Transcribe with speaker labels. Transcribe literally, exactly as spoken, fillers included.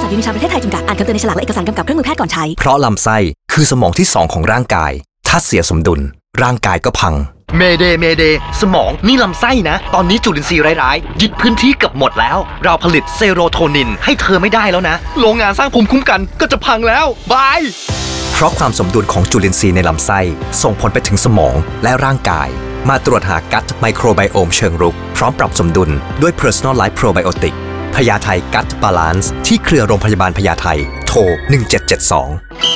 Speaker 1: ษัทยูนิชาประเทศไทยจำกัดอ่านคำเตือนในฉลากและเอกสารกำกับเครื่องมือแพทย์ก่อนใช้
Speaker 2: เพราะลำไส้คือสมองที่สองของร่างกายถ้าเสียสมดุลร่างกายก็พัง
Speaker 3: เมเดเมเดสมองนี่ลำไส้นะตอนนี้จุลินทรีย์ร้ายๆยึดพื้นที่เกือบหมดแล้วเราผลิตเซโรโทนินให้เธอไม่ได้แล้วนะโรงงานสร้างภูมิคุ้มกันก็จะพังแล้วบาย
Speaker 2: เพราะความสมดุลของจุลินทรีย์ในลำไส้ส่งผลไปถึงสมองและร่างกายมาตรวจหากัตไมโครไบโอมเชิงรุกพร้อมปรับสมดุลด้วย Personalized Probiotic พญาไทกัตบาลานซ์ที่เครือโรงพยาบาลพญาไทโทรหนึ่งเจ็ดเจ็ดสอง